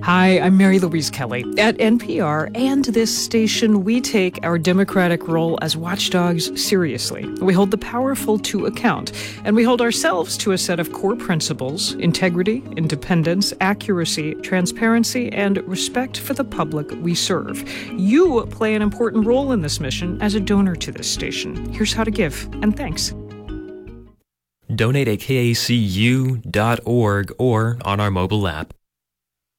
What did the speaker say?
Hi, I'm Mary Louise Kelly. At NPR and this station, we take our democratic role as watchdogs seriously. We hold the powerful to account, and we hold ourselves to a set of core principles: integrity, independence, accuracy, transparency, and respect for the public we serve. You play an important role in this mission as a donor to this station. Here's how to give, and thanks. Donate at KACU.org or on our mobile app.